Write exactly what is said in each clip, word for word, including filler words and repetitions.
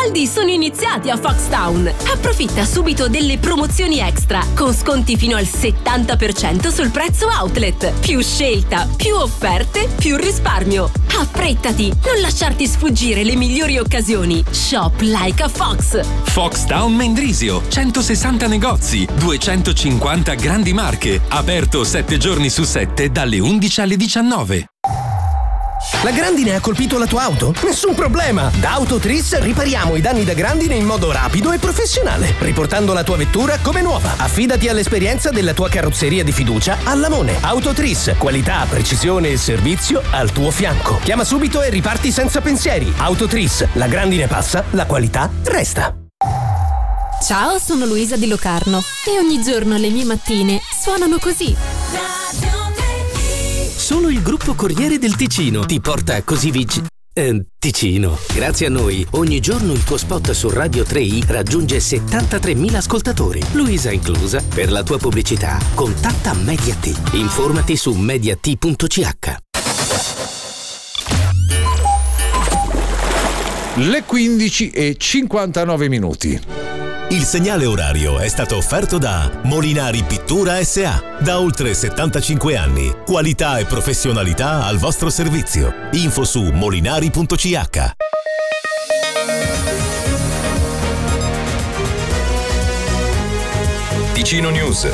saldi sono iniziati a Foxtown. Approfitta subito delle promozioni extra con sconti fino al settanta per cento sul prezzo outlet. Più scelta, più offerte, più risparmio. Affrettati, non lasciarti sfuggire le migliori occasioni. Shop like a Fox. Foxtown Mendrisio, centosessanta negozi, duecentocinquanta grandi marche. Aperto sette giorni su sette dalle undici alle diciannove. La grandine ha colpito la tua auto? Nessun problema! Da Autotris ripariamo i danni da grandine in modo rapido e professionale, riportando la tua vettura come nuova. Affidati all'esperienza della tua carrozzeria di fiducia a Lamone. Autotris, qualità, precisione e servizio al tuo fianco. Chiama subito e riparti senza pensieri. Autotris, la grandine passa, la qualità resta. Ciao, sono Luisa Di Locarno e ogni giorno le mie mattine suonano così. Solo il gruppo Corriere del Ticino ti porta così vicino. Eh, Ticino. Grazie a noi, ogni giorno il tuo spot su Radio tre i raggiunge settantatremila ascoltatori. Luisa inclusa. Per la tua pubblicità, contatta Mediat. Informati su mediat punto c h. Le quindici e cinquantanove minuti. Il segnale orario è stato offerto da Molinari Pittura S A. Da oltre settantacinque anni. Qualità e professionalità al vostro servizio. Info su molinari punto c h. Ticino News.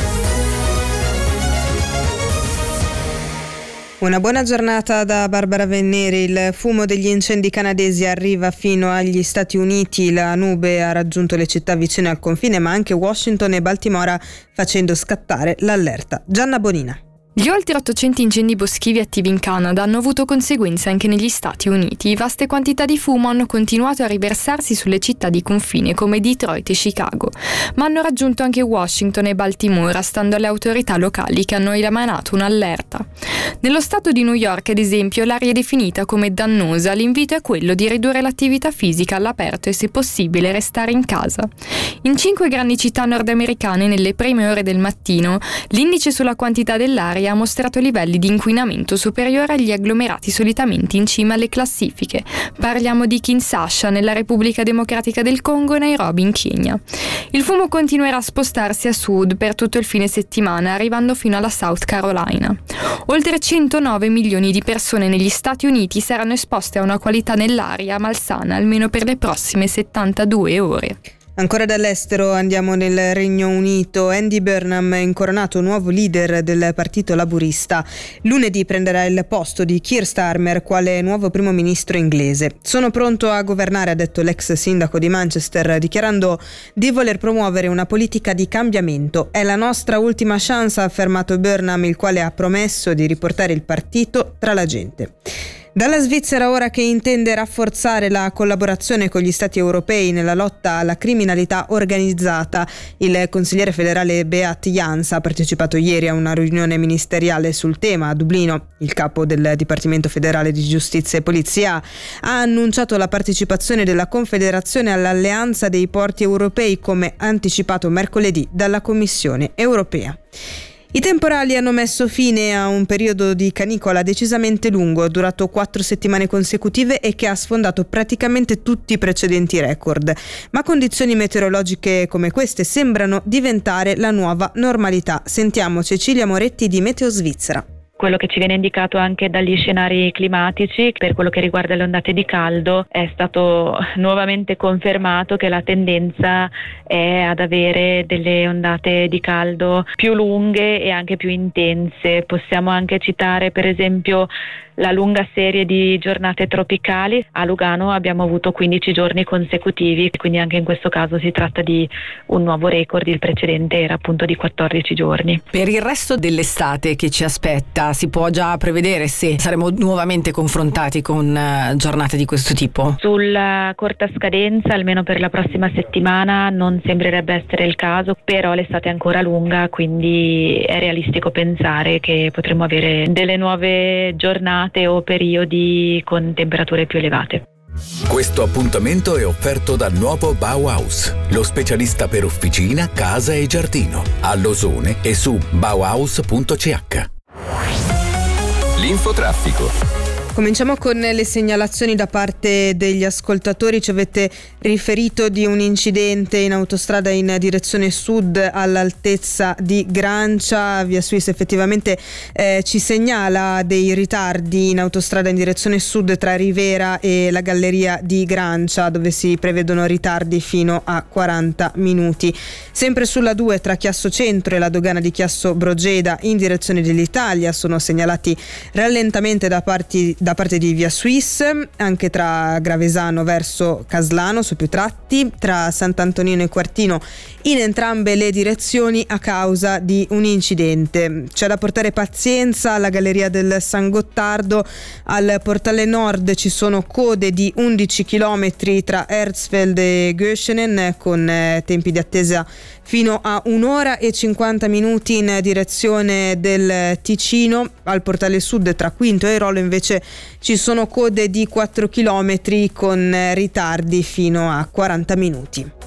Una buona giornata da Barbara Venneri. Il fumo degli incendi canadesi arriva fino agli Stati Uniti. La nube ha raggiunto le città vicine al confine, ma anche Washington e Baltimora, facendo scattare l'allerta. Gianna Bonina. Gli oltre ottocento incendi boschivi attivi in Canada hanno avuto conseguenze anche negli Stati Uniti. Vaste quantità di fumo hanno continuato a riversarsi sulle città di confine come Detroit e Chicago, ma hanno raggiunto anche Washington e Baltimora, stando alle autorità locali che hanno emanato un'allerta. Nello stato di New York, ad esempio, l'aria è definita come dannosa. L'invito è quello di ridurre l'attività fisica all'aperto e, se possibile, restare in casa. In cinque grandi città nordamericane, nelle prime ore del mattino, l'indice sulla quantità dell'aria ha mostrato livelli di inquinamento superiori agli agglomerati solitamente in cima alle classifiche. Parliamo di Kinshasa nella Repubblica Democratica del Congo e Nairobi in Kenya. Il fumo continuerà a spostarsi a sud per tutto il fine settimana, arrivando fino alla South Carolina. Oltre centonove milioni di persone negli Stati Uniti saranno esposte a una qualità nell'aria malsana almeno per le prossime settantadue ore. Ancora dall'estero andiamo nel Regno Unito. Andy Burnham è incoronato nuovo leader del Partito Laburista. Lunedì prenderà il posto di Keir Starmer quale nuovo primo ministro inglese. Sono pronto a governare, ha detto l'ex sindaco di Manchester, dichiarando di voler promuovere una politica di cambiamento. È la nostra ultima chance, ha affermato Burnham, il quale ha promesso di riportare il partito tra la gente. Dalla Svizzera ora, che intende rafforzare la collaborazione con gli stati europei nella lotta alla criminalità organizzata. Il consigliere federale Beat Jans ha partecipato ieri a una riunione ministeriale sul tema a Dublino. Il capo del Dipartimento federale di Giustizia e Polizia ha annunciato la partecipazione della Confederazione all'Alleanza dei Porti Europei, come anticipato mercoledì dalla Commissione europea. I temporali hanno messo fine a un periodo di canicola decisamente lungo, durato quattro settimane consecutive e che ha sfondato praticamente tutti i precedenti record. Ma condizioni meteorologiche come queste sembrano diventare la nuova normalità. Sentiamo Cecilia Moretti di Meteo Svizzera. Quello che ci viene indicato anche dagli scenari climatici per quello che riguarda le ondate di caldo, è stato nuovamente confermato che la tendenza è ad avere delle ondate di caldo più lunghe e anche più intense. Possiamo anche citare per esempio la lunga serie di giornate tropicali. A Lugano abbiamo avuto quindici giorni consecutivi, quindi anche in questo caso si tratta di un nuovo record. Il precedente era appunto di quattordici giorni. Per il resto dell'estate che ci aspetta, si può già prevedere se saremo nuovamente confrontati con uh, giornate di questo tipo? Sulla corta scadenza, almeno per la prossima settimana, non sembrerebbe essere il caso, però l'estate è ancora lunga, quindi è realistico pensare che potremo avere delle nuove giornate o periodi con temperature più elevate. Questo appuntamento è offerto dal nuovo Bauhaus, lo specialista per officina, casa e giardino, a Losone e su bauhaus punto c h. L'infotraffico. Cominciamo con le segnalazioni da parte degli ascoltatori. Ci avete riferito di un incidente in autostrada in direzione sud all'altezza di Grancia. Via Suisse effettivamente eh, ci segnala dei ritardi in autostrada in direzione sud tra Rivera e la galleria di Grancia, dove si prevedono ritardi fino a quaranta minuti. Sempre sulla due tra Chiasso Centro e la dogana di Chiasso Brogeda in direzione dell'Italia sono segnalati rallentamenti da parti da parte di Via Suisse, anche tra Gravesano verso Caslano su più tratti, tra Sant'Antonino e Quartino in entrambe le direzioni a causa di un incidente. C'è da portare pazienza alla galleria del San Gottardo. Al portale nord ci sono code di undici chilometri tra Herzfeld e Göschenen, con eh, tempi di attesa fino a un'ora e cinquanta minuti in direzione del Ticino. Al portale sud tra Quinto e Airolo invece ci sono code di quattro chilometri con ritardi fino a quaranta minuti.